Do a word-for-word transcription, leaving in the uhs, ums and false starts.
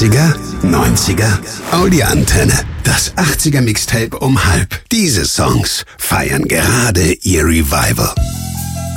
achtziger, neunziger, Audi-Antenne. Das achtziger Mixtape um halb. Diese Songs feiern gerade ihr Revival.